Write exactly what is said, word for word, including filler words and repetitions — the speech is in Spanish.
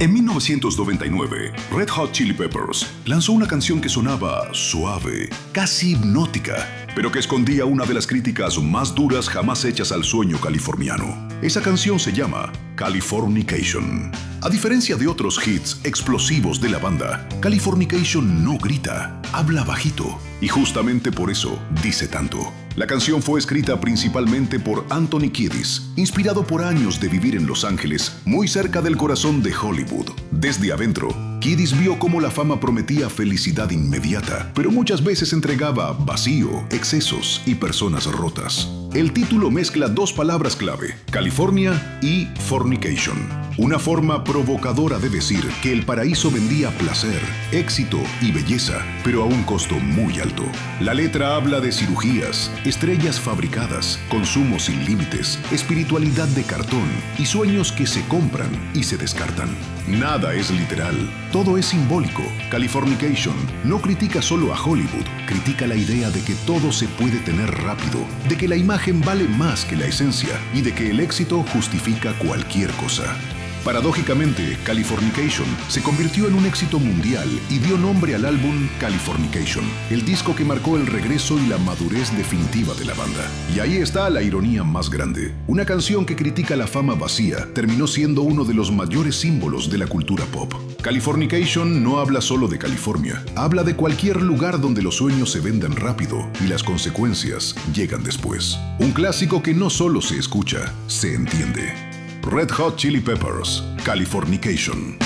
En mil novecientos noventa y nueve, Red Hot Chili Peppers lanzó una canción que sonaba suave, casi hipnótica, pero que escondía una de las críticas más duras jamás hechas al sueño californiano. Esa canción se llama Californication. A diferencia de otros hits explosivos de la banda, Californication no grita, habla bajito, y justamente por eso dice tanto. La canción fue escrita principalmente por Anthony Kiedis, inspirado por años de vivir en Los Ángeles, muy cerca del corazón de Hollywood. Desde adentro, Kiedis vio cómo la fama prometía felicidad inmediata, pero muchas veces entregaba vacío, excesos y personas rotas. El título mezcla dos palabras clave, California y fornication, una forma provocadora de decir que el paraíso vendía placer, éxito y belleza, pero a un costo muy alto. La letra habla de cirugías, estrellas fabricadas, consumo sin límites, espiritualidad de cartón y sueños que se compran y se descartan. Nada es literal, todo es simbólico. Californication no critica solo a Hollywood, critica la idea de que todo se puede tener rápido, de que la imagen vale más que la esencia y de que el éxito justifica cualquier cosa. Paradójicamente, Californication se convirtió en un éxito mundial y dio nombre al álbum Californication, el disco que marcó el regreso y la madurez definitiva de la banda. Y ahí está la ironía más grande. Una canción que critica la fama vacía terminó siendo uno de los mayores símbolos de la cultura pop. Californication no habla solo de California, habla de cualquier lugar donde los sueños se vendan rápido y las consecuencias llegan después. Un clásico que no solo se escucha, se entiende. Red Hot Chili Peppers, Californication.